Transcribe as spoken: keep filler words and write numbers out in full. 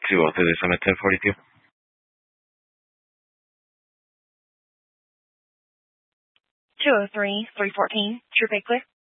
two oh three, Summit ten forty-two. two oh three, three fourteen, Troop eight clear.